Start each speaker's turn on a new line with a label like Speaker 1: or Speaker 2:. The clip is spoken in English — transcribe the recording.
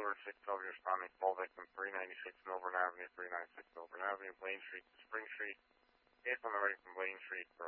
Speaker 1: 6 over, responding call victim 396 Milburn Avenue, 396 Milburn Avenue, Blaine Street to Spring Street. Based on the ready from Blaine Street,